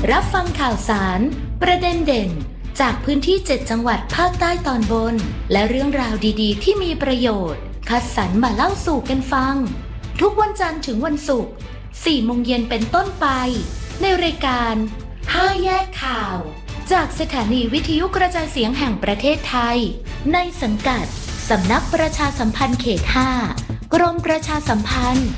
รับฟังข่าวสารประเด็นเด่นจากพื้นที่7จังหวัดภาคใต้ตอนบนและเรื่องราวดีๆที่มีประโยชน์คัดสรรมาเล่าสู่กันฟังทุกวันจันทร์ถึงวันศุกร์ 4 โมงเย็นเป็นต้นไปในรายการ5แยกข่าวจากสถานีวิทยุกระจายเสียงแห่งประเทศไทยในสังกัดสำนักประชาสัมพันธ์เขต 5 กรมประชาสัมพันธ์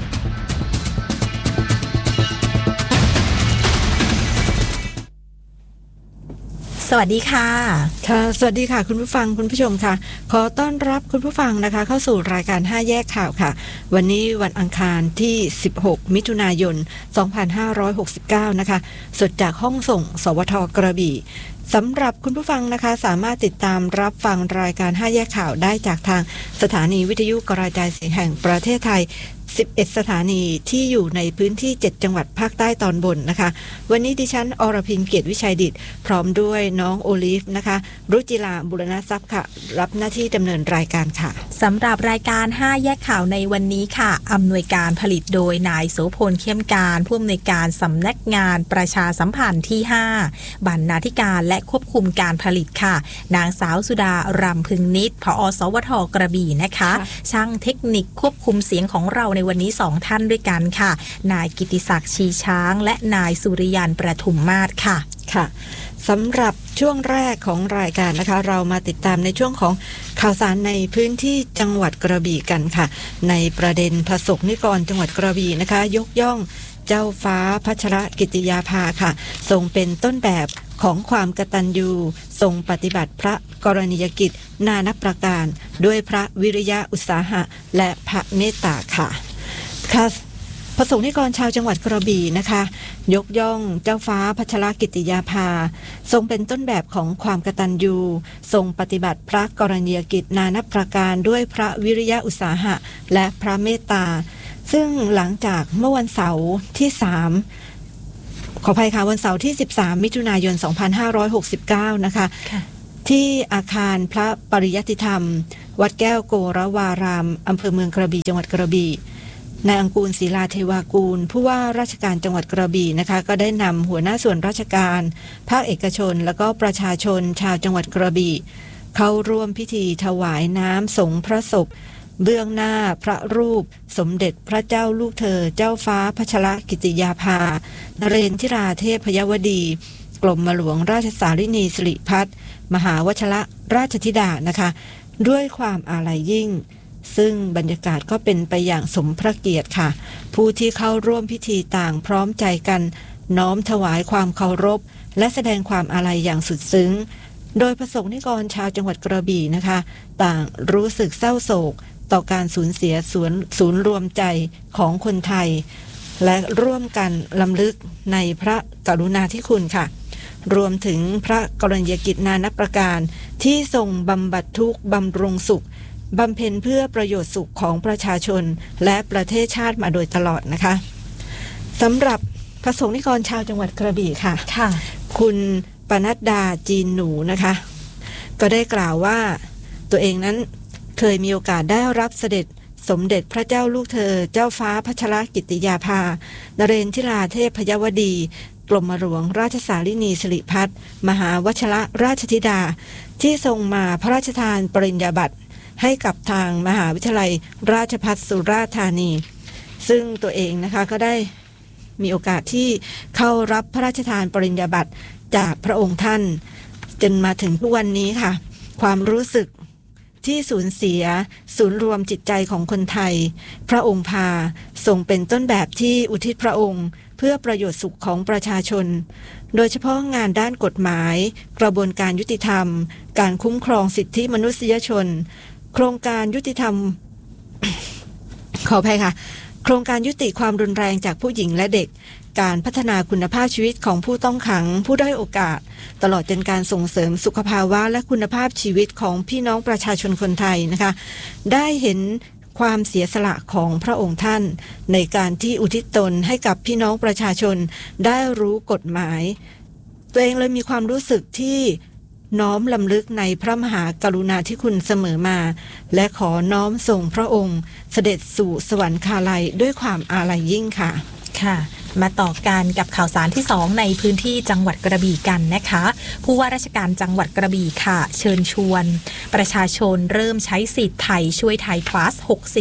สวัสดีค่ะสวัสดีค่ะคุณผู้ฟังคุณผู้ชมค่ะขอต้อนรับคุณผู้ฟังนะคะเข้าสู่รายการ5แยกข่าวค่ะวันนี้วันอังคารที่16มิถุนายน2569นะคะสดจากห้องส่งสวทกระบี่สำหรับคุณผู้ฟังนะคะสามารถติดตามรับฟังรายการ5แยกข่าวได้จากทางสถานีวิทยุกระจายเสียงแห่งประเทศไทย11 สถานีที่อยู่ในพื้นที่7จังหวัดภาคใต้ตอนบนนะคะวันนี้ดิฉันอรพินเกียรติวิชัยดิษฐ์พร้อมด้วยน้องโอลิฟนะคะรุจิราบุรณทรัพย์ค่ะรับหน้าที่ดำเนินรายการค่ะสำหรับรายการ5แยกข่าวในวันนี้ค่ะอำนวยการผลิตโดยนายโสพลเข้มการผู้อำนวยการสำนักงานประชาสัมพันธ์ที่5บรรณาธิการและควบคุมการผลิตค่ะนางสาวสุดารำพึงนิตผอ.สวทกระบี่นะคะช่างเทคนิคควบคุมเสียงของเราในวันนี้2ท่านด้วยกันค่ะนายกิติศักดิ์ชีช้างและนายสุริยันประทุมมาศค่ะสำหรับช่วงแรกของรายการนะคะเรามาติดตามในช่วงของข่าวสารในพื้นที่จังหวัดกระบี่กันค่ะในประเด็นประสบนิกรจังหวัดกระบี่นะคะยกย่องเจ้าฟ้าพัชรกิติยาภาค่ะทรงเป็นต้นแบบของความกตัญญูทรงปฏิบัติพระกรณียกิจนานับประการด้วยพระวิริยะอุตสาหะและพระเมตตาค่ะประสงค์นิกรชาวจังหวัดกระบี่นะคะยกย่องเจ้าฟ้าพัชรกิติยาภาทรงเป็นต้นแบบของความกตัญญูทรงปฏิบัติพระกรณียกิจนานับประการด้วยพระวิริยะอุตสาหะและพระเมตตาซึ่งหลังจากเมื่อวันเสาร์ที่3ขออภัยค่ะวันเสาร์ที่13มิถุนายน2569นะคะที่อาคารพระปริยัติธรรมวัดแก้วโกรวารามอำเภอเมืองกระบี่จังหวัดกระบี่นายอังกูลศิลาเทวากูลผู้ว่าราชการจังหวัดกระบี่นะคะก็ได้นำหัวหน้าส่วนราชการภาคเอกชนและก็ประชาชนชาวจังหวัดกระบี่เข้าร่วมพิธีถวายน้ำสงพระศพเบื้องหน้าพระรูปสมเด็จพระเจ้าลูกเธอเจ้าฟ้าพัชรกิติยาภานเรนทิราเทพยวดีกรมหลวงราชสารินีสิริพัฒน์มหาวชรราชธิดานะคะด้วยความอาลัยยิ่งซึ่งบรรยากาศก็เป็นไปอย่างสมพระเกียรติค่ะผู้ที่เข้าร่วมพิธีต่างพร้อมใจกันน้อมถวายความเคารพและแสดงความอาลัยอย่างสุดซึ้งโดยประสงค์นิกรชาวจังหวัดกระบี่นะคะต่างรู้สึกเศร้าโศกต่อการสูญเสียศูนย์รวมใจของคนไทยและร่วมกันรำลึกในพระกรุณาธิคุณค่ะรวมถึงพระกรณียกิจนานับประการที่ทรงบำบัดทุกข์บำรุงสุขบำเพ็ญเพื่อประโยชน์สุขของประชาชนและประเทศชาติมาโดยตลอดนะคะสำหรับประสงค์นิกรชาวจังหวัดกระบี่ค่ะคุณปนัดดาจีนหนูนะคะก็ได้กล่าวว่าตัวเองนั้นเคยมีโอกาสได้รับเสด็จสมเด็จพระเจ้าลูกเธอเจ้าฟ้าพัชรกิติยาภานเรนทิราเทพยวดีกรมหลวงราชสารินีสิริพัฒน์มหาวชรราชธิดาที่ทรงมาพระราชทานปริญญาบัตรให้กับทางมหาวิทยาลัยราชภัฏสุราษฎร์ธานีซึ่งตัวเองนะคะก็ได้มีโอกาสที่เข้ารับพระราชทานปริญญาบัตรจากพระองค์ท่านจนมาถึงทุกวันนี้ค่ะความรู้สึกที่สูญเสียศูนย์รวมจิตใจของคนไทยพระองค์พาทรงเป็นต้นแบบที่อุทิศพระองค์เพื่อประโยชน์สุขของประชาชนโดยเฉพาะงานด้านกฎหมายกระบวนการยุติธรรมการคุ้มครองสิทธิมนุษยชนโครงการยุติธรรม ขออภัยค่ะโครงการยุติความรุนแรงจากผู้หญิงและเด็กการพัฒนาคุณภาพชีวิตของผู้ต้องขังผู้ด้อยโอกาสตลอดจนการส่งเสริมสุขภาวะและคุณภาพชีวิตของพี่น้องประชาชนคนไทยนะคะได้เห็นความเสียสละของพระองค์ท่านในการที่อุทิศตนให้กับพี่น้องประชาชนได้รู้กฎหมายตัวเองเลยมีความรู้สึกที่ น้อมลำลึกในพระมหากรุณาธิคุณเสมอมาและขอน้อมส่งพระองค์เสด็จสู่สวรรคาลัยด้วยความอาลัยยิ่งค่ะค่ะมาต่อกันกับข่าวสารที่2ในพื้นที่จังหวัดกระบี่กันนะคะผู้ว่าราชการจังหวัดกระบี่ค่ะเชิญชวนประชาชนเริ่มใช้สิทธิ์ไทยช่วยไทย plus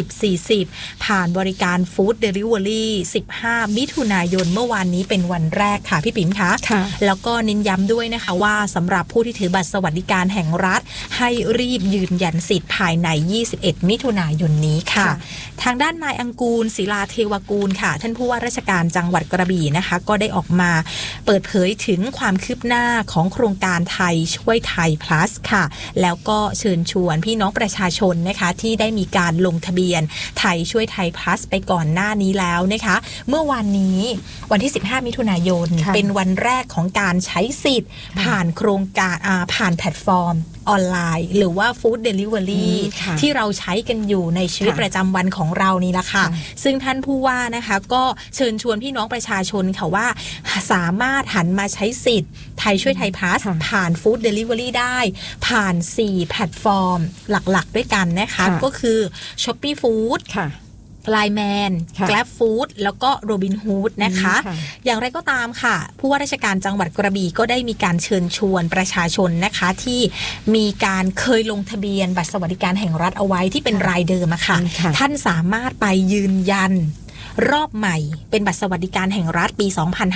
60-40 ผ่านบริการฟู้ดเดลิเวอรี่15มิถุนายนเมื่อวานนี้เป็นวันแรกค่ะพี่ปิ๋มคะแล้วก็เน้นย้ำด้วยนะคะว่าสำหรับผู้ที่ถือบัตรสวัสดิการแห่งรัฐให้รีบยืนยันสิทธิ์ภายใน21มิถุนายนนี้ค่ะทางด้านนายอังกูลศิลาเทวกูลค่ะท่านผู้ว่าราชการจังหวัดกระบี่นะคะก็ได้ออกมาเปิดเผยถึงความคืบหน้าของโครงการไทยช่วยไทย plus ค่ะแล้วก็เชิญชวนพี่น้องประชาชนนะคะที่ได้มีการลงทะเบียนไทยช่วยไทย plus ไปก่อนหน้านี้แล้วนะคะเมื่อวันนี้วันที่15มิถุนายนเป็นวันแรกของการใช้สิทธิ์ผ่านโครงการผ่านแพลตฟอร์มออนไลน์หรือว่าฟู้ดเดลิเวอรี่ที่เราใช้กันอยู่ในชีวิตประจำวันของเรานี่แหละค่ะซึ่งท่านผู้ว่านะคะก็เชิญชวนพี่น้องประชาชนค่ะว่าสามารถหันมาใช้สิทธิ์ไทยช่วยไทยพาสผ่านฟู้ดเดลิเวอรี่ได้ผ่าน4แพลตฟอร์มหลักๆด้วยกันนะคะก็คือ Shopee Food Line Man Grab Food แล้วก็ Robin Hood นะคะอย่างไรก็ตามค่ะผู้ว่าราชการจังหวัดกระบี่ก็ได้มีการเชิญชวนประชาชนนะคะที่มีการเคยลงทะเบียนบัตรสวัสดิการแห่งรัฐเอาไว้ที่เป็นรายเดิมอะค่ะท่านสามารถไปยืนยันรอบใหม่เป็นบัตรสวัสดิการแห่งรัฐปี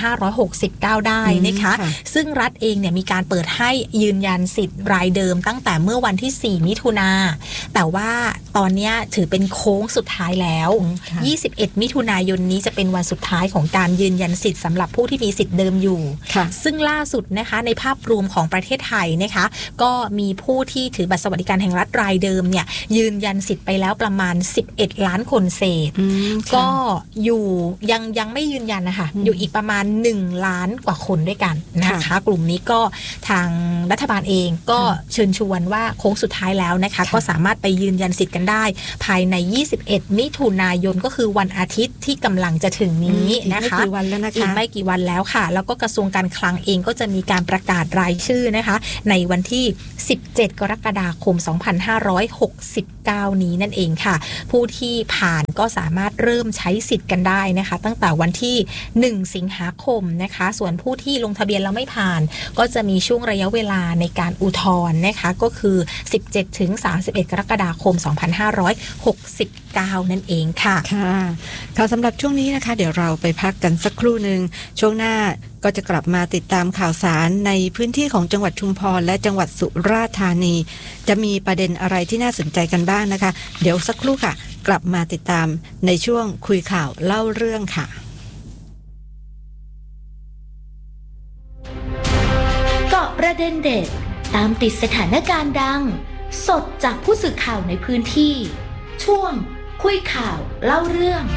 2569 ได้นะคะซึ่งรัฐเองเนี่ยมีการเปิดให้ยืนยันสิทธิ์รายเดิมตั้งแต่เมื่อวันที่4มิถุนาแต่ว่าตอนนี้ถือเป็นโค้งสุดท้ายแล้ว21มิถุนายนนี้จะเป็นวันสุดท้ายของการยืนยันสิทธิ์สำหรับผู้ที่มีสิทธิ์เดิมอยู่ซึ่งล่าสุดนะคะในภาพรวมของประเทศไทยนะคะก็มีผู้ที่ถือบัตรสวัสดิการแห่งรัฐรายเดิมเนี่ยยืนยันสิทธิ์ไปแล้วประมาณ11ล้านคนเศษก็อยู่ยังไม่ยืนยันนะคะอยู่อีกประมาณ1ล้านกว่าคนด้วยกันนะคะกลุ่มนี้ก็ทางรัฐบาลเองก็เชิญชวนว่าโค้งสุดท้ายแล้วนะคะก็สามารถไปยืนยันสิทธิ์กันได้ภายใน21มิถุนายนก็คือวันอาทิตย์ที่กำลังจะถึงนี้นะคะอีกไม่กี่วันแล้วค่ะแล้วก็กระทรวงการคลังเองก็จะมีการประกาศรายชื่อนะคะในวันที่17กรกฎาคม2569นี้นั่นเองค่ะผู้ที่ผ่านก็สามารถเริ่มใช้สิทธิ์กันได้นะคะตั้งแต่วันที่1สิงหาคมนะคะส่วนผู้ที่ลงทะเบียนแล้วไม่ผ่านก็จะมีช่วงระยะเวลาในการอุทธรณ์นะคะก็คือ17ถึง31กรกฎาคม2569นั่นเองค่ะค่ะสำหรับช่วงนี้นะคะเดี๋ยวเราไปพักกันสักครู่นึงช่วงหน้าก็จะกลับมาติดตามข่าวสารในพื้นที่ของจังหวัดชุมพรและจังหวัดสุราษฎร์ธานีจะมีประเด็นอะไรที่น่าสนใจกันบ้างนะคะเดี๋ยวสักครู่ค่ะกลับมาติดตามในช่วงคุยข่าวเล่าเรื่องค่ะเกาะประเด็นเด็ดตามติดสถานการณ์ดังสดจากผู้สื่อข่าวในพื้นที่ช่วงคุยข่าวเล่าเรื่อง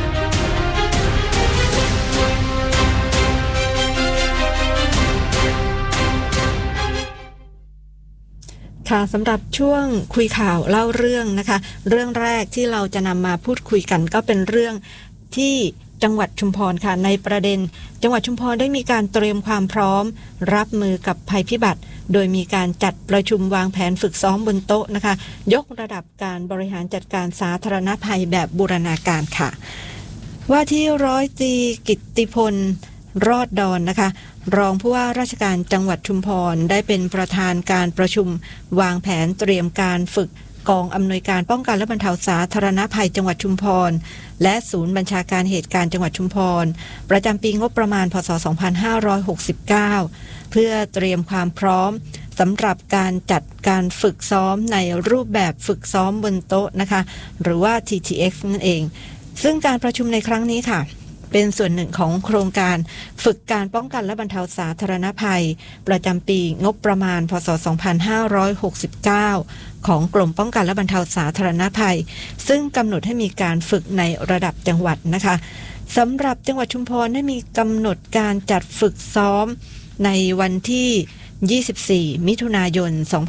ค่ะสำหรับช่วงคุยข่าวเล่าเรื่องนะคะเรื่องแรกที่เราจะนำมาพูดคุยกันก็เป็นเรื่องที่จังหวัดชุมพรค่ะในประเด็นจังหวัดชุมพรได้มีการเตรียมความพร้อมรับมือกับภัยพิบัติโดยมีการจัดประชุมวางแผนฝึกซ้อมบนโต๊ะนะคะยกระดับการบริหารจัดการสาธารณภัยแบบบูรณาการค่ะว่าที่ร้อยตรีกิตติพลรอดดอนนะคะรองผู้ว่าราชการจังหวัดชุมพรได้เป็นประธานการประชุมวางแผนเตรียมการฝึกกองอำนวยการป้องกันและบรรเทาสาธารณภัยจังหวัดชุมพรและศูนย์บัญชาการเหตุการณ์จังหวัดชุมพรประจำปีงบประมาณพ.ศ. 2569เพื่อเตรียมความพร้อมสำหรับการจัดการฝึกซ้อมในรูปแบบฝึกซ้อมบนโต๊ะนะคะหรือว่า TTX นั่นเองซึ่งการประชุมในครั้งนี้ค่ะเป็นส่วนหนึ่งของโครงการฝึกการป้องกันและบรรเทาสาธารณภัยประจำปีงบประมาณพ.ศ. 2569ของกรมป้องกันและบรรเทาสาธารณภัยซึ่งกำหนดให้มีการฝึกในระดับจังหวัดนะคะสำหรับจังหวัดชุมพรได้มีกำหนดการจัดฝึกซ้อมในวันที่24มิถุนายน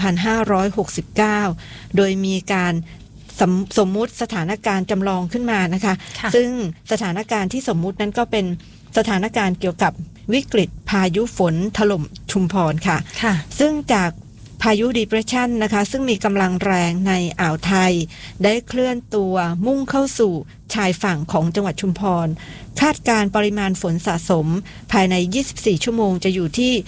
2569โดยมีการสมมุติสถานการณ์จำลองขึ้นมานะคะซึ่งสถานการณ์ที่สมมุตินั้นก็เป็นสถานการณ์เกี่ยวกับวิกฤตพายุฝนถล่มชุมพรค่ะซึ่งจากพายุ Depression นะคะซึ่งมีกำลังแรงในอ่าวไทยได้เคลื่อนตัวมุ่งเข้าสู่ชายฝั่งของจังหวัดชุมพรคาดการปริมาณฝนสะสมภายใน24ชั่วโมงจะอยู่ที่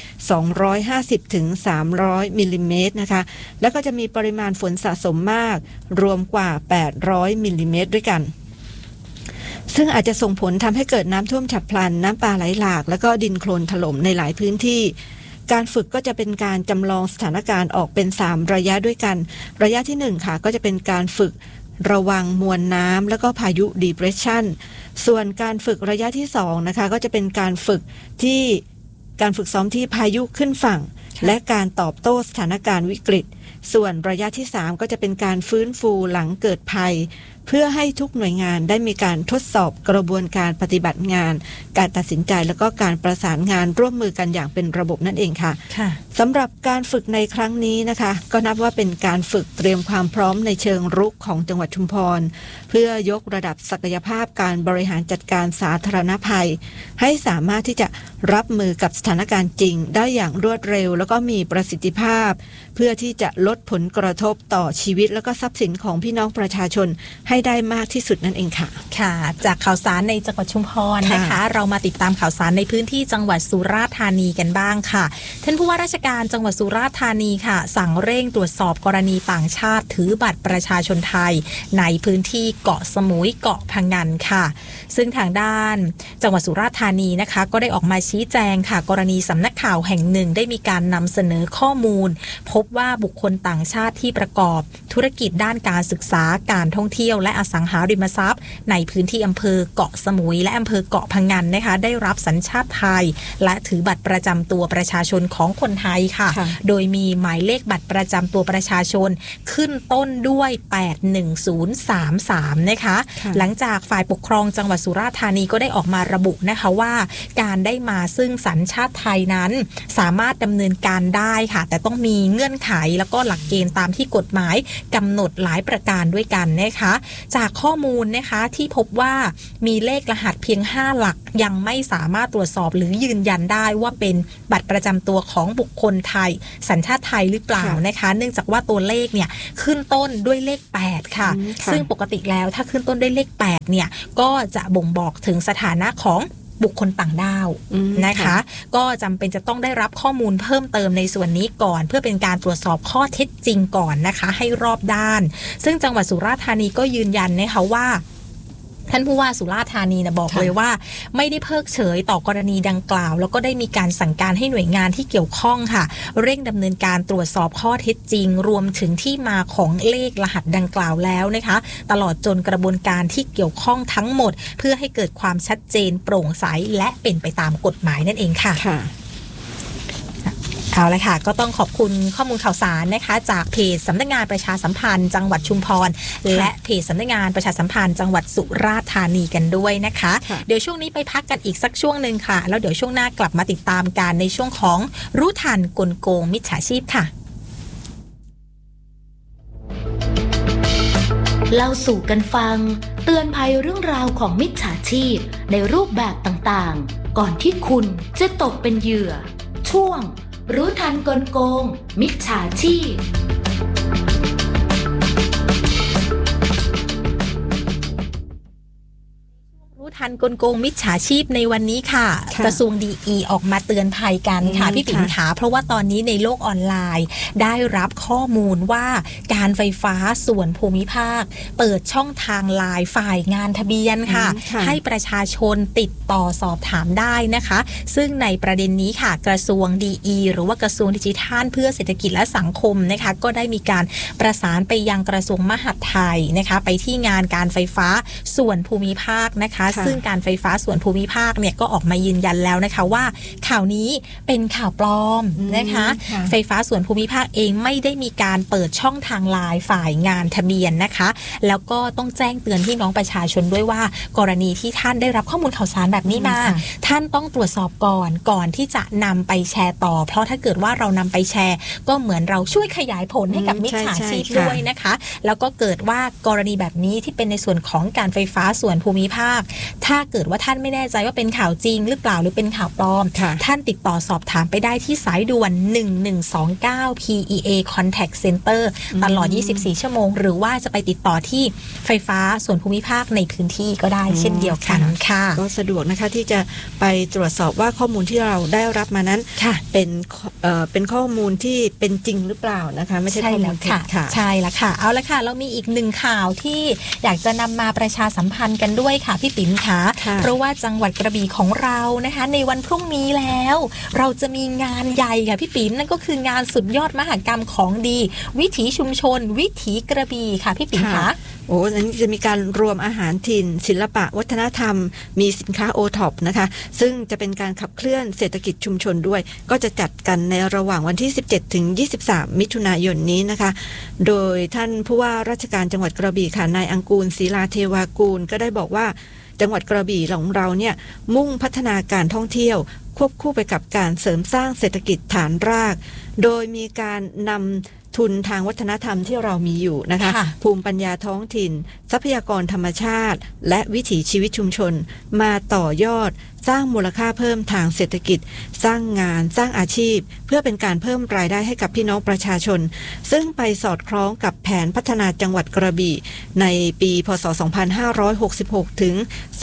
250ถึง300มิลลิเมตรนะคะแล้วก็จะมีปริมาณฝนสะสมมากรวมกว่า800มิลลิเมตรด้วยกันซึ่งอาจจะส่งผลทำให้เกิดน้ำท่วมฉับพลันน้ำป่าไหลหลากแล้วก็ดินโคลนถล่มในหลายพื้นที่การฝึกก็จะเป็นการจำลองสถานการณ์ออกเป็น3ระยะด้วยกันระยะที่1ค่ะก็จะเป็นการฝึกระวังมวลน้ำแล้วก็พายุ Depression ส่วนการฝึกระยะที่2นะคะก็จะเป็นการฝึกซ้อมที่พายุขึ้นฝั่งและการตอบโต้สถานการณ์วิกฤตส่วนระยะที่3ก็จะเป็นการฟื้นฟูหลังเกิดภัยเพื่อให้ทุกหน่วยงานได้มีการทดสอบกระบวนการปฏิบัติงานการตัดสินใจแล้วก็การประสานงานร่วมมือกันอย่างเป็นระบบนั่นเองค่ะสำหรับการฝึกในครั้งนี้นะคะก็นับว่าเป็นการฝึกเตรียมความพร้อมในเชิงรุกของจังหวัดชุมพรเพื่อยกระดับศักยภาพการบริหารจัดการสาธารณภัยให้สามารถที่จะรับมือกับสถานการณ์จริงได้อย่างรวดเร็วแล้วก็มีประสิทธิภาพเพื่อที่จะลดผลกระทบต่อชีวิตแล้วก็ทรัพย์สินของพี่น้องประชาชนให้ได้มากที่สุดนั่นเองค่ะค่ะจากข่าวสารในจังหวัดชุมพรนะคะเรามาติดตามข่าวสารในพื้นที่จังหวัดสุราษฎร์ธานีกันบ้างค่ะท่านผู้ว่าราชการจังหวัดสุราษฎร์ธานีค่ะสั่งเร่งตรวจสอบกรณีต่างชาติถือบัตรประชาชนไทยในพื้นที่เกาะสมุยเกาะพะงันค่ะซึ่งทางด้านจังหวัดสุราษฎร์ธานีนะคะก็ได้ออกมาชี้แจงค่ะกรณีสำนักข่าวแห่งหนึ่งได้มีการนำเสนอข้อมูลพบว่าบุคคลต่างชาติที่ประกอบธุรกิจด้านการศึกษาการท่องเที่ยวและอสังหาริมทรัพย์ในพื้นที่อำเภอเกาะสมุยและอำเภอเกาะพะงันนะคะได้รับสัญชาติไทยและถือบัตรประจำตัวประชาชนของคนไทยค่ะโดยมีหมายเลขบัตรประจำตัวประชาชนขึ้นต้นด้วย81033นะคะหลังจากฝ่ายปกครองจังหวัดสุราษฎร์ธานีก็ได้ออกมาระบุนะคะว่าการได้มาซึ่งสัญชาติไทยนั้นสามารถดำเนินการได้ค่ะแต่ต้องมีเงื่อนไขแล้วก็หลักเกณฑ์ตามที่กฎหมายกำหนดหลายประการด้วยกันนะคะจากข้อมูลนะคะที่พบว่ามีเลขรหัสเพียง5หลักยังไม่สามารถตรวจสอบหรือยืนยันได้ว่าเป็นบัตรประจำตัวของบุคคลไทยสัญชาติไทยหรือเปล่านะคะเนื่องจากว่าตัวเลขเนี่ยขึ้นต้นด้วยเลข8ค่ะซึ่งปกติแล้วถ้าขึ้นต้นด้วยเลข8เนี่ยก็จะบ่งบอกถึงสถานะของบุคคลต่างด้าวนะคะก็จำเป็นจะต้องได้รับข้อมูลเพิ่มเติมในส่วนนี้ก่อนเพื่อเป็นการตรวจสอบข้อเท็จจริงก่อนนะคะให้รอบด้านซึ่งจังหวัดสุราษฎร์ธานีก็ยืนยันนะคะว่าท่านผู้ว่าสุราษฎร์ธานีบอกเลยว่าไม่ได้เพิกเฉยต่อกรณีดังกล่าวแล้วก็ได้มีการสั่งการให้หน่วยงานที่เกี่ยวข้องค่ะเร่งดำเนินการตรวจสอบข้อเท็จจริงรวมถึงที่มาของเลขรหัสดังกล่าวแล้วนะคะตลอดจนกระบวนการที่เกี่ยวข้องทั้งหมดเพื่อให้เกิดความชัดเจนโปร่งใสและเป็นไปตามกฎหมายนั่นเองค่ะเอาละค่ะก็ต้องขอบคุณข้อมูลข่าวสารนะคะจากเพจสำนักงานประชาสัมพันธ์จังหวัดชุมพรและเพจสำนักงานประชาสัมพันธ์จังหวัดสุราษฎร์ธานีกันด้วยนะคะเดี๋ยวช่วงนี้ไปพักกันอีกสักช่วงนึงค่ะแล้วเดี๋ยวช่วงหน้ากลับมาติดตามกันในช่วงของรู้ทันกลโกงมิจฉาชีพค่ะเล่าสู่กันฟังเตือนภัยเรื่องราวของมิจฉาชีพในรูปแบบต่างๆก่อนที่คุณจะตกเป็นเหยื่อช่วงรู้ทันกลโกงมิจฉาชีพทันกลโกงมิจฉาชีพในวันนี้ค่ะกระทรวงดีออกมาเตือนภัยกันค่ะพี่ติ๋มขาเพราะว่าตอนนี้ในโลกออนไลน์ได้รับข้อมูลว่าการไฟฟ้าส่วนภูมิภาคเปิดช่องทางไลน์ฝ่ายงานทะเบียนค่ะให้ประชาชนติดต่อสอบถามได้นะคะซึ่งในประเด็นนี้ค่ะกระทรวงดีหรือว่ากระทรวงดิจิทัลเพื่อเศรษฐกิจและสังคมนะคะก็ได้มีการประสานไปยังกระทรวงมหาดไทยนะคะไปที่งานการไฟฟ้าส่วนภูมิภาคนะคะซึ่งการไฟฟ้าส่วนภูมิภาคเนี่ยก็ออกมายืนยันแล้วนะคะว่าข่าวนี้เป็นข่าวปลอมนะคะไฟฟ้าส่วนภูมิภาคเองไม่ได้มีการเปิดช่องทางไลน์ฝ่ายงานทะเบียนนะคะแล้วก็ต้องแจ้งเตือนพี่น้องประชาชนด้วยว่ากรณีที่ท่านได้รับข้อมูลข่าวสารแบบนี้มาท่านต้องตรวจสอบก่อนที่จะนำไปแชร์ต่อเพราะถ้าเกิดว่าเรานำไปแชร์ก็เหมือนเราช่วยขยายผลให้กับมิจฉาชีพด้วยนะคะแล้วก็เกิดว่ากรณีแบบนี้ที่เป็นในส่วนของการไฟฟ้าส่วนภูมิภาคถ้าเกิดว่าท่านไม่แน่ใจว่าเป็นข่าวจริงหรือเปล่าหรือเป็นข่าวปลอมท่านติดต่อสอบถามไปได้ที่สายด่วน1129 PEA Contact Center ตลอด24ชั่วโมงหรือว่าจะไปติดต่อที่ไฟฟ้าส่วนภูมิภาคในพื้นที่ก็ได้เช่นเดียวกันค่ะก็สะดวกนะคะที่จะไปตรวจสอบว่าข้อมูลที่เราได้รับมานั้นเป็นข้อมูลที่เป็นจริงหรือเปล่านะคะไม่ใช่ข้อมูลเท็จค่ะใช่แล้วค่ะเอาละค่ะเรามีอีกหนึ่งข่าวที่อยากจะนำมาประชาสัมพันธ์กันด้วยค่ะพี่ติ๋มค่ะเพราะว่าจังหวัดกระบี่ของเรานะคะในวันพรุ่งนี้แล้วเราจะมีงานใหญ่ค่ะพี่ติ๋มนั่นก็คืองานสุดยอดมหกรรมของดีวิถีชุมชนวิถีกระบี่ค่ะพี่ติ๋มค่ะโอ้อันนี้จะมีการรวมอาหารถิ่นศิลปะวัฒนธรรมมีสินค้าโอท็อปนะคะซึ่งจะเป็นการขับเคลื่อนเศรษฐกิจชุมชนด้วยก็จะจัดกันในระหว่างวันที่17ถึง23มิถุนายนนี้นะคะโดยท่านผู้ว่าราชการจังหวัดกระบี่ค่ะนายอังกูลศรีลาเทวากูลก็ได้บอกว่าจังหวัดกระบี่ของเราเนี่ยมุ่งพัฒนาการท่องเที่ยวควบคู่ไปกับการเสริมสร้างเศรษฐกิจฐานรากโดยมีการนำทุนทางวัฒนธรรมที่เรามีอยู่นะคะภูมิปัญญาท้องถิ่นทรัพยากรธรรมชาติและวิถีชีวิตชุมชนมาต่อยอดสร้างมูลค่าเพิ่มทางเศรษฐกิจสร้างงานสร้างอาชีพเพื่อเป็นการเพิ่มรายได้ให้กับพี่น้องประชาชนซึ่งไปสอดคล้องกับแผนพัฒนาจังหวัดกระบี่ในปีพ.ศ. 2566 ถึง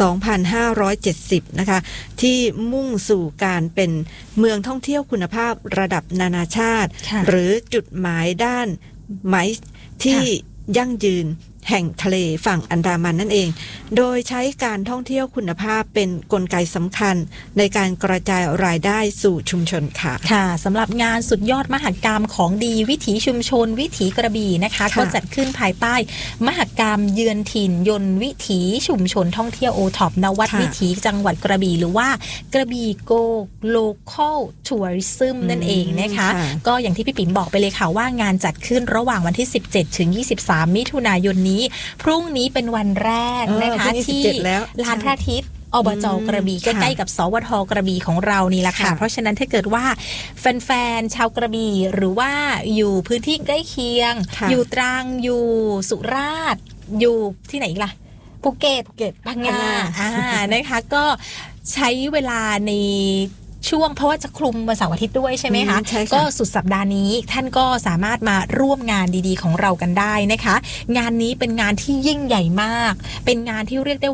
2570 นะคะที่มุ่งสู่การเป็นเมืองท่องเที่ยวคุณภาพระดับนานาชาติหรือจุดหมายด้านไม้ที่ยั่งยืนแห่งทะเลฝั่งอันดามันนั่นเองโดยใช้การท่องเที่ยวคุณภาพเป็นกลไกสำคัญในการกระจายรายได้สู่ชุมชนค่ะค่ะสำหรับงานสุดยอดมหกรรมของดีวิถีชุมชนวิถีกระบี่นะคะก็จัดขึ้นภายใต้มหกรรมเยือนถิ่นยนต์วิถีชุมชนท่องเที่ยวโอท็อปนวัดวิถีจังหวัดกระบี่หรือว่ากระบี่โกโลคอลทัวริซึมนั่นเองนะคะก็อย่างที่พี่ปิ๋มบอกไปเลยค่ะว่างานจัดขึ้นระหว่างวันที่17ถึง23มิถุนายนนี้พรุ่งนี้เป็นวันแรกนะคะที่ลานพระอาทิตย์อบจ.กระบี่ใกล้ๆกับสวท.กระบี่ของเรานี่แหละค่ะเพราะฉะนั้นถ้าเกิดว่าแฟนๆชาวกระบี่หรือว่าอยู่พื้นที่ใกล้เคียงอยู่ตรังอยู่สุราษฎร์อยู่ที่ไหนอีกล่ะภูเก็ตพังงานะคะก็ใช้เวลาในช่วงเพราะว่าจะคลุมวันเสาร์อาทิตย์ด้วยใช่ไหมคะก็สุดสัปดาห์นี้ท่านก็สามารถมาร่วมงานดีๆของเรากันได้นะคะงานนี้เป็นงานที่ยิ่งใหญ่มากเป็นงานที่เรียกได้